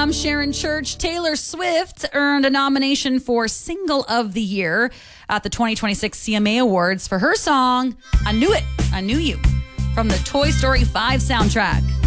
I'm Sharon Church. Taylor Swift earned a nomination for Single of the Year at the 2026 CMA Awards for her song, I Knew It, I Knew You, from the Toy Story 5 soundtrack.